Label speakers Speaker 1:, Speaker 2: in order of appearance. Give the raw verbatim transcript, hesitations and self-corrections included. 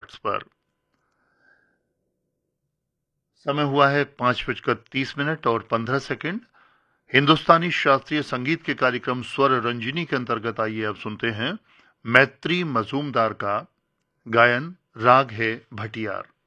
Speaker 1: Kilohertz पर। समय हुआ है पांच बजकर तीस मिनट और पंद्रह सेकंड। हिंदुस्तानी शास्त्रीय संगीत के कार्यक्रम स्वर रंजिनी के अंतर्गत आइए अब सुनते हैं मैत्री मजूमदार का गायन। राग है भटियार।